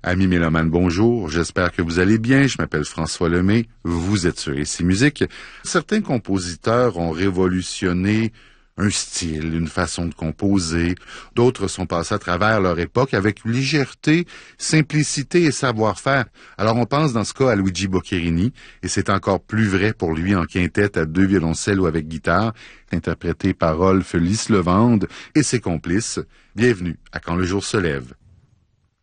Amis mélomanes, bonjour. J'espère que vous allez bien. Je m'appelle François Lemay. Vous êtes sur Ici Musique. Certains compositeurs ont révolutionné un style, une façon de composer. D'autres sont passés à travers leur époque avec légèreté, simplicité et savoir-faire. Alors on pense dans ce cas à Luigi Boccherini, et c'est encore plus vrai pour lui en quintette à 2 violoncelles ou avec guitare, interprété par Rolf Lislevande et ses complices. Bienvenue à Quand le jour se lève.